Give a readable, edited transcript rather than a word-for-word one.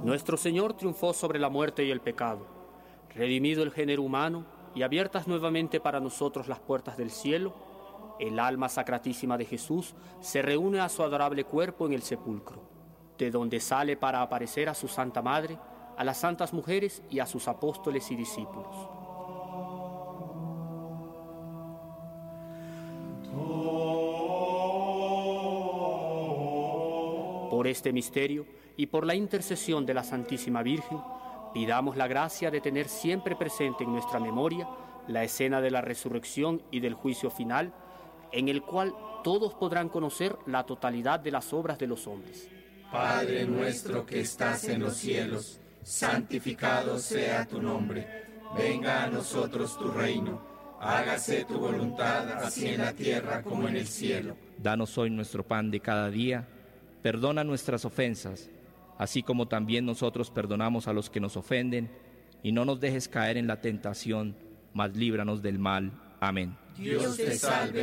Nuestro Señor triunfó sobre la muerte y el pecado. Redimido el género humano y abiertas nuevamente para nosotros las puertas del cielo, el alma sacratísima de Jesús se reúne a su adorable cuerpo en el sepulcro, de donde sale para aparecer a su Santa Madre, a las santas mujeres y a sus apóstoles y discípulos. Por este misterio y por la intercesión de la Santísima Virgen, pidamos la gracia de tener siempre presente en nuestra memoria la escena de la resurrección y del juicio final, en el cual todos podrán conocer la totalidad de las obras de los hombres. Padre nuestro que estás en los cielos, santificado sea tu nombre. Venga a nosotros tu reino. Hágase tu voluntad, así en la tierra como en el cielo. Danos hoy nuestro pan de cada día. Perdona nuestras ofensas, así como también nosotros perdonamos a los que nos ofenden, y no nos dejes caer en la tentación, mas líbranos del mal. Amén. Dios te salve